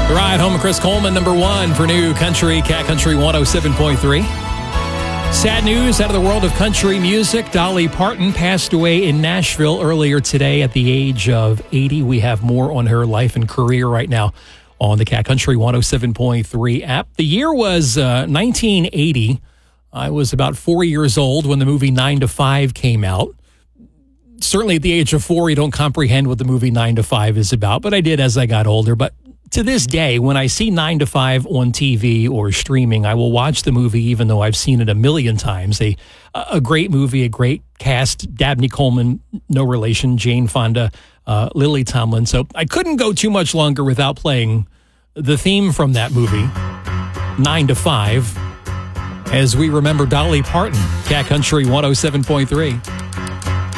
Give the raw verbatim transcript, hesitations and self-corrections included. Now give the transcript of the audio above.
The Ride Home with Chris Coleman, number one for New Country, Cat Country one oh seven point three. Sad news out of the world of country music. Dolly Parton passed away in Nashville earlier today at the age of eighty. We have more on her life and career right now on the Cat Country one oh seven point three app. The year was uh, nineteen eighty. I was about four years old when the movie nine to five came out. Certainly at the age of four, you don't comprehend what the movie nine to five is about, but I did as I got older. But to this day, when I see nine to five on T V or streaming, I will watch the movie even though I've seen it a million times. A a great movie, a great cast. Dabney Coleman, no relation. Jane Fonda, uh, Lily Tomlin. So I couldn't go too much longer without playing the theme from that movie, nine to five, as we remember Dolly Parton. Cat Country one oh seven point three.